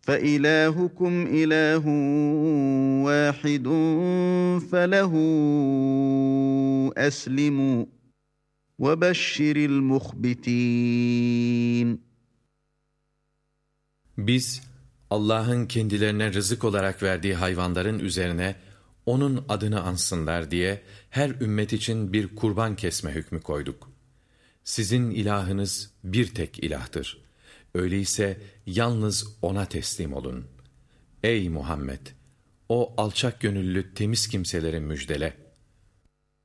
فَإِلَٰهُكُمْ إِلَٰهٌ وَاحِدٌ فَلَهُ أَسْلِمُوا وَبَشِّرِ الْمُخْبِتِينَ. Biz Allah'ın kendilerine rızık olarak verdiği hayvanların üzerine onun adını ansınlar diye her ümmet için bir kurban kesme hükmü koyduk. Sizin ilahınız bir tek ilahtır. Öyleyse yalnız ona teslim olun. Ey Muhammed! O alçak gönüllü temiz kimseleri müjdele.